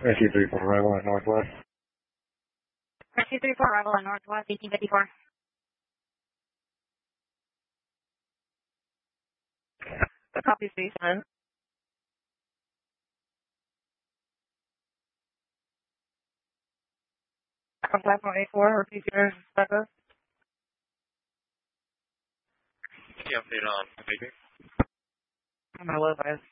SU-34 arrival at Northwest. SU-34 arrival at Northwest, 1854. Copy, Station. From platform A4, repeat your status. Any update on maybe? I'm low, guys.